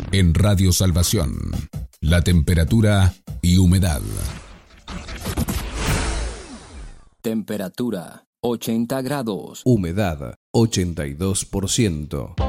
En Radio Salvación, la temperatura y humedad. Temperatura 80 grados. Humedad 82%.